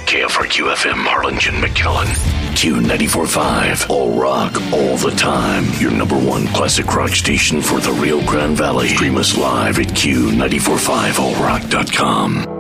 KFRQ FM, Harlingen, McAllen. Q94.5, all rock, all the time. Your number one classic rock station for the Rio Grande Valley. Stream us live at Q945allrock.com.